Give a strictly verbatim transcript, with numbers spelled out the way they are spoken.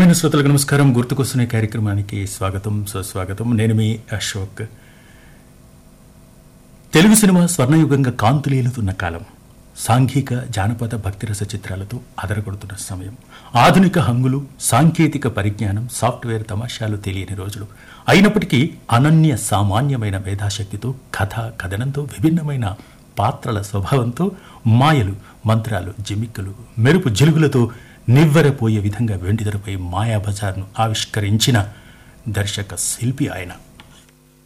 ప్రియమైన శ్రోతలకు నమస్కారం. గుర్తుకొస్తున్న కార్యక్రమానికి స్వాగతం, సుస్వాగతం. నేను మీ అశోక్. తెలుగు సినిమా స్వర్ణయుగంగా కాంతులేలుతున్న కాలం, సాంఘిక జానపద భక్తిరస చిత్రాలతో అదరగొడుతున్న సమయం, ఆధునిక హంగులు, సాంకేతిక పరిజ్ఞానం, సాఫ్ట్వేర్ తమాషాలు తెలియని రోజులు. అయినప్పటికీ అనన్య సామాన్యమైన మేధాశక్తితో, కథ కథనంతో, విభిన్నమైన పాత్రల స్వభావంతో, మాయలు, మంత్రాలు, జిమిక్కులు, మెరుపు జిలుగులతో నివ్వెరపోయే విధంగా వెండితెరపై మాయాబజార్ను ఆవిష్కరించిన దర్శక శిల్పి ఆయన.